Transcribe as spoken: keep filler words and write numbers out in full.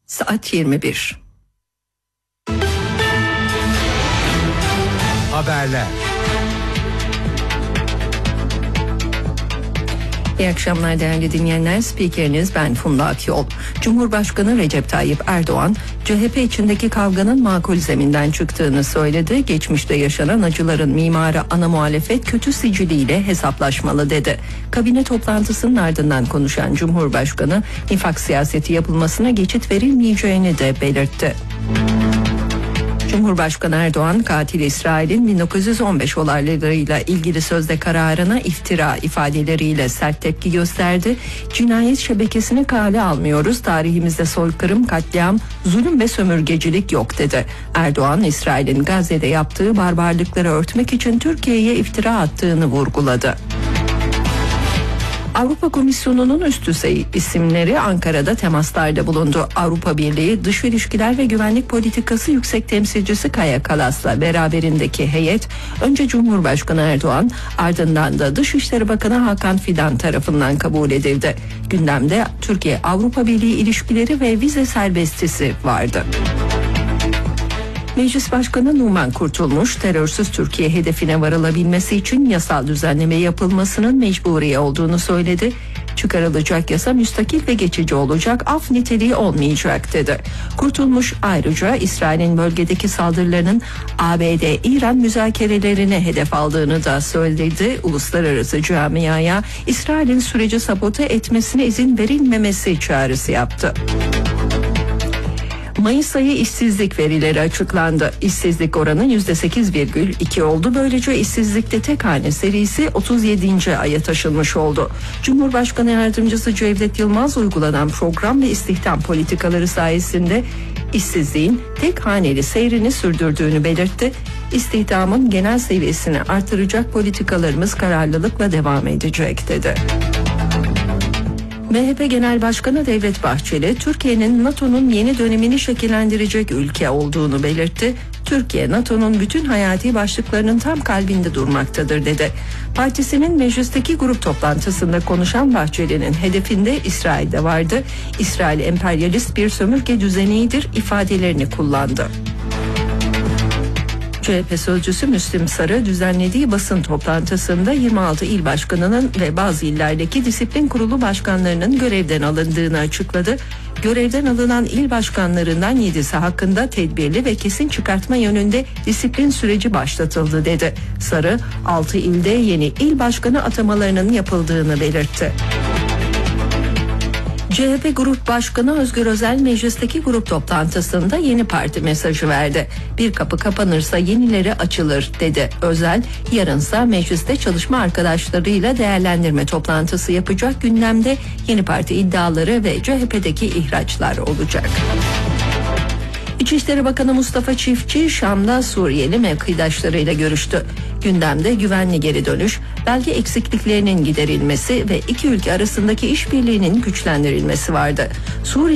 Saat yirmi bir. Haberler. İyi akşamlar değerli dinleyenler. Spikeriniz ben Funda Akyol. Cumhurbaşkanı Recep Tayyip Erdoğan, C H P içindeki kavganın makul zeminden çıktığını söyledi. Geçmişte yaşanan acıların mimarı ana muhalefet kötü siciliyle hesaplaşmalı dedi. Kabine toplantısının ardından konuşan Cumhurbaşkanı, nifak siyaseti yapılmasına geçit verilmeyeceğini de belirtti. Cumhurbaşkanı Erdoğan, katil İsrail'in bin dokuz yüz on beş olaylarıyla ilgili sözde kararına iftira ifadeleriyle sert tepki gösterdi. Cinayet şebekesini kale almıyoruz. Tarihimizde soykırım, katliam, zulüm ve sömürgecilik yok dedi. Erdoğan, İsrail'in Gazze'de yaptığı barbarlıkları örtmek için Türkiye'ye iftira attığını vurguladı. Avrupa Komisyonu'nun üst düzey isimleri Ankara'da temaslarda bulundu. Avrupa Birliği Dış İlişkiler ve Güvenlik Politikası Yüksek Temsilcisi Kaja Kallas'la beraberindeki heyet önce Cumhurbaşkanı Erdoğan, ardından da Dışişleri Bakanı Hakan Fidan tarafından kabul edildi. Gündemde Türkiye-Avrupa Birliği ilişkileri ve vize serbestisi vardı. Meclis Başkanı Numan Kurtulmuş, terörsüz Türkiye hedefine varılabilmesi için yasal düzenleme yapılmasının mecburi olduğunu söyledi. Çıkarılacak yasa müstakil ve geçici olacak, af niteliği olmayacak dedi. Kurtulmuş ayrıca İsrail'in bölgedeki saldırılarının A B D-İran müzakerelerine hedef aldığını da söyledi. Uluslararası camiaya İsrail'in süreci sabote etmesine izin verilmemesi çağrısı yaptı. Mayıs ayı işsizlik verileri açıklandı. İşsizlik oranı yüzde sekiz virgül iki oldu. Böylece işsizlikte tek hane serisi otuz yedinci aya taşınmış oldu. Cumhurbaşkanı Yardımcısı Cevdet Yılmaz uygulanan program ve istihdam politikaları sayesinde işsizliğin tek haneli seyrini sürdürdüğünü belirtti. İstihdamın genel seviyesini artıracak politikalarımız kararlılıkla devam edecek dedi. M H P Genel Başkanı Devlet Bahçeli, Türkiye'nin NATO'nun yeni dönemini şekillendirecek ülke olduğunu belirtti. Türkiye, NATO'nun bütün hayati başlıklarının tam kalbinde durmaktadır dedi. Partisinin meclisteki grup toplantısında konuşan Bahçeli'nin hedefinde İsrail de vardı. İsrail emperyalist bir sömürge düzenidir ifadelerini kullandı. C H P sözcüsü Müslim Sarı düzenlediği basın toplantısında yirmi altı il başkanının ve bazı illerdeki disiplin kurulu başkanlarının görevden alındığını açıkladı. Görevden alınan il başkanlarından yedisi hakkında tedbirli ve kesin çıkartma yönünde disiplin süreci başlatıldı dedi. Sarı, altı ilde yeni il başkanı atamalarının yapıldığını belirtti. C H P Grup Başkanı Özgür Özel meclisteki grup toplantısında yeni parti mesajı verdi. Bir kapı kapanırsa yenileri açılır dedi. Özel, yarınsa mecliste çalışma arkadaşlarıyla değerlendirme toplantısı yapacak. Gündemde yeni parti iddiaları ve C H P'deki ihraçlar olacak. İçişleri Bakanı Mustafa Çiftçi, Şam'da Suriyeli mevkidaşlarıyla görüştü. Gündemde güvenli geri dönüş, belge eksikliklerinin giderilmesi ve iki ülke arasındaki işbirliğinin güçlendirilmesi vardı. Suriye